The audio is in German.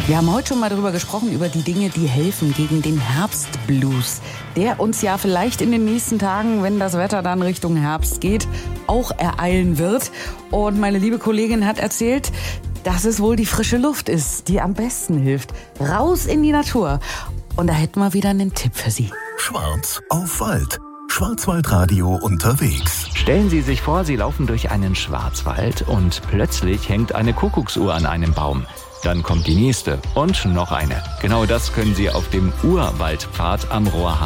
Wir haben heute schon mal darüber gesprochen, über die Dinge, die helfen gegen den Herbstblues, der uns ja vielleicht in den nächsten Tagen, wenn das Wetter dann Richtung Herbst geht, auch ereilen wird. Und meine liebe Kollegin hat erzählt, dass es wohl die frische Luft ist, die am besten hilft. Raus in die Natur. Und da hätten wir wieder einen Tipp für Sie. Schwarz auf Wald. Schwarzwaldradio unterwegs. Stellen Sie sich vor, Sie laufen durch einen Schwarzwald und plötzlich hängt eine Kuckucksuhr an einem Baum. Dann kommt die nächste und noch eine. Genau das können Sie auf dem Urwaldpfad am Rohrhahn